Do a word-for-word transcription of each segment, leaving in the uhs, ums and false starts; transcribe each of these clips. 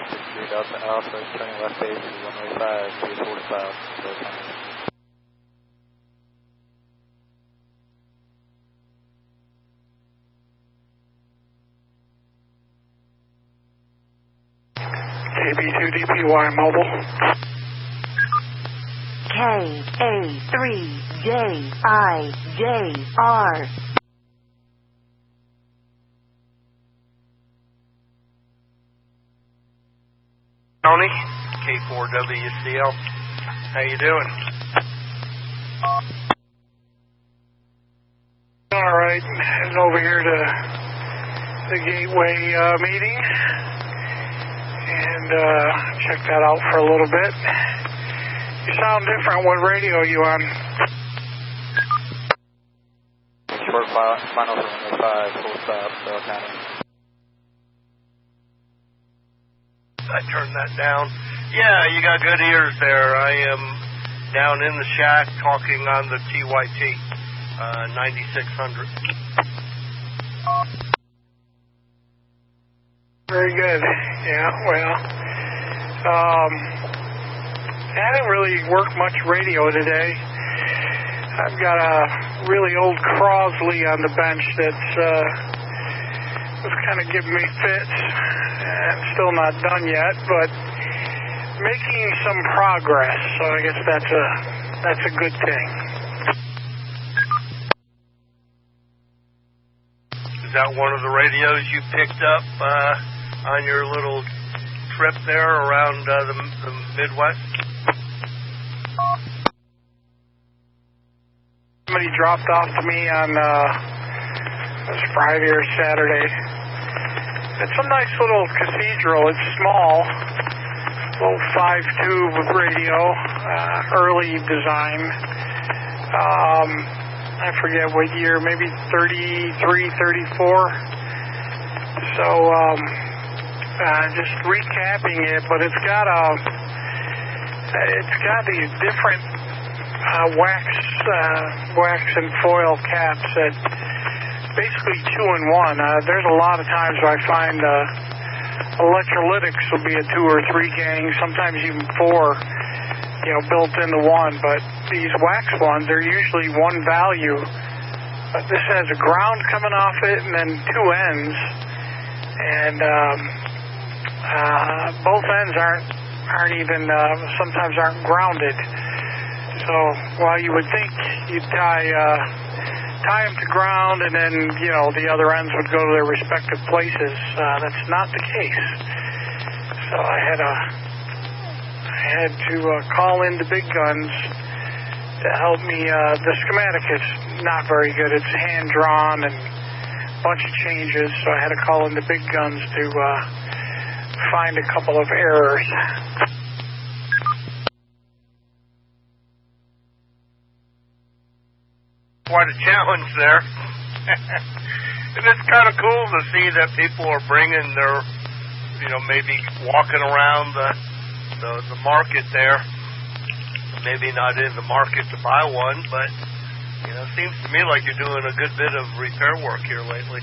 sixty-three Delta Alpha, turning left base to runway five, three forty-five, Bill County. K B two D P Y mobile. K A three J I J R. Tony, K four W C L. How you doing? All right, heading over here to the Gateway uh, meeting and uh, check that out for a little bit. You sound different. What radio are you on? Short final for runway five, full stop, Bill County. I turned that down. Yeah, you got good ears there. I am down in the shack talking on the T Y T, uh, ninety-six hundred. Very good. Yeah, well, um, I didn't really work much radio today. I've got a really old Crosley on the bench that's uh, was kind of giving me fits. And still not done yet, but making some progress. So I guess that's a that's a good thing. Is that one of the radios you picked up uh, on your little trip there around uh, the, the Midwest? Somebody dropped off to me on uh, it was Friday or Saturday. It's a nice little cathedral. It's small, little five tube radio, uh, early design. Um, I forget what year, maybe thirty-three, thirty-four. So um, uh, just recapping it, but it's got a, it's got these different uh, wax, uh, wax and foil caps that. Basically two in one. Uh, there's a lot of times where I find uh, electrolytics will be a two or three gang, sometimes even four, you know, built into one. But these wax ones, they're usually one value. But this has a ground coming off it and then two ends. And um, uh, both ends aren't aren't even, uh, sometimes aren't grounded. So while you would think you'd tie... Uh, tie them to ground, and then, you know, the other ends would go to their respective places. Uh, that's not the case. So I had a, I had to uh, call in the big guns to help me. Uh, the schematic is not very good. It's hand-drawn and a bunch of changes, so I had to call in the big guns to uh, find a couple of errors. Quite a challenge there. And it's kind of cool to see that people are bringing their, you know, maybe walking around the, the, the market there. Maybe not in the market to buy one, but, you know, it seems to me like you're doing a good bit of repair work here lately.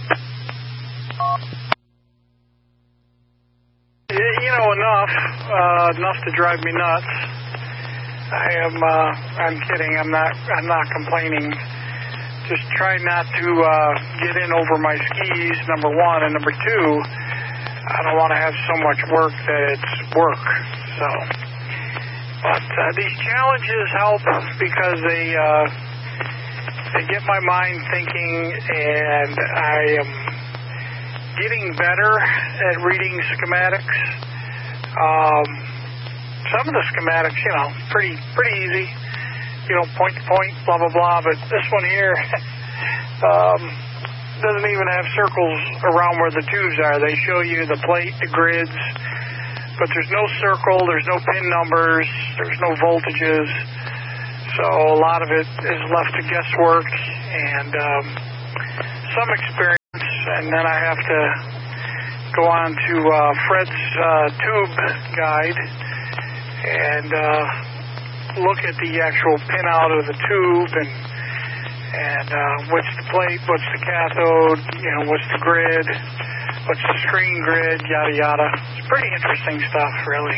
You know, enough, uh, enough to drive me nuts. I am, uh, I'm kidding. I'm not, I'm not complaining. Just try not to, uh, get in over my skis, number one. And number two, I don't want to have so much work that it's work. So, but, uh, these challenges help because they, uh, they get my mind thinking, and I am getting better at reading schematics. Um, Some of the schematics, you know, pretty pretty easy, you know, point to point, blah, blah, blah. But this one here um, doesn't even have circles around where the tubes are. They show you the plate, the grids, but there's no circle, there's no pin numbers, there's no voltages. So a lot of it is left to guesswork and um, some experience. And then I have to go on to uh, Fred's uh, tube guide and uh, look at the actual pin out of the tube and and uh, what's the plate, what's the cathode, you know, what's the grid, what's the screen grid, yada yada. It's pretty interesting stuff, really.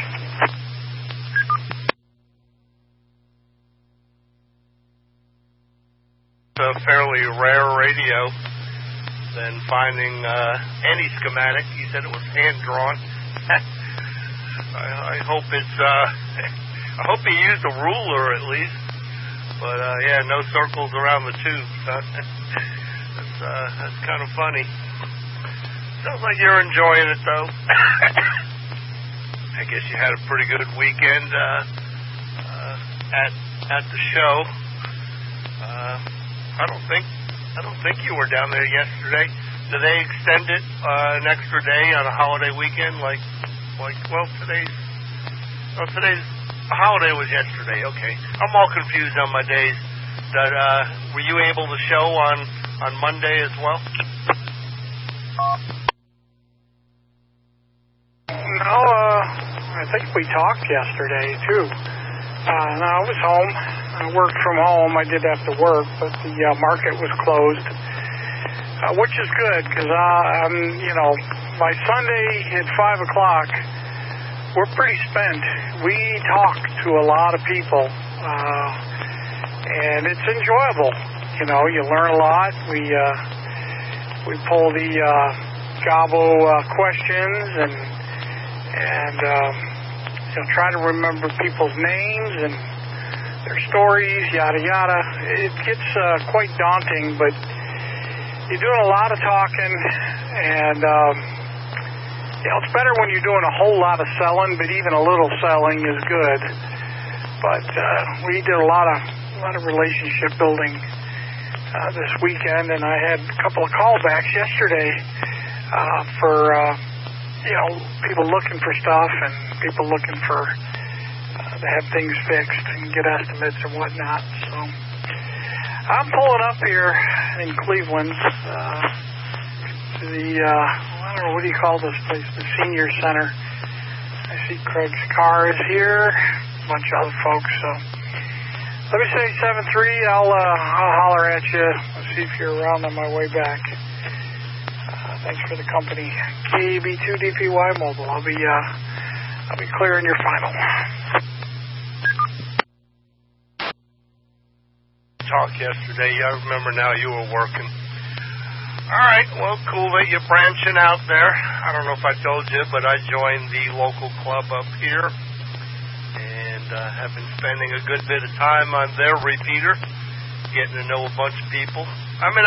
A fairly rare radio than finding uh, any schematic. You said it was hand drawn. I, I hope it's. Uh, I hope he used a ruler at least. But uh, yeah, no circles around the tube. Huh? that's uh, that's kind of funny. Sounds like you're enjoying it though. I guess you had a pretty good weekend uh, uh, at at the show. Uh, I don't think I don't think you were down there yesterday. Do they extend it uh, an extra day on a holiday weekend? Like, like well, today's well, today's the holiday was yesterday. Okay, I'm all confused on my days. That uh, were you able to show on on Monday as well? No, uh, I think we talked yesterday too. Uh, no, I was home. I worked from home. I did have to work, but the uh, market was closed, uh, which is good because, uh, um, you know, by Sunday at five o'clock, we're pretty spent. We talk to a lot of people, uh, and it's enjoyable. You know, you learn a lot. We uh, we pull the uh, Gabo uh, questions and and. Um, You know, try to remember people's names and their stories, yada, yada. It gets uh, quite daunting, but you're doing a lot of talking, and, um, you know, it's better when you're doing a whole lot of selling, but even a little selling is good. But uh, we did a lot of a lot of relationship building uh, this weekend, and I had a couple of callbacks yesterday uh, for... Uh, you know, people looking for stuff and people looking for uh, to have things fixed and get estimates and whatnot. So I'm pulling up here in Cleveland uh, to the, uh, I don't know, what do you call this place, the Senior Center. I see Craig's car is here, a bunch of other folks. So let me say seven three. I'll, uh, I'll holler at you. I'll see if you're around on my way back. Thanks for the company. K B two D P Y Mobile. I'll be uh, I'll be clearing your final. Talk yesterday. I remember now you were working. All right. Well, cool that you're branching out there. I don't know if I told you, but I joined the local club up here and uh, have been spending a good bit of time on their repeater, getting to know a bunch of people. I mean.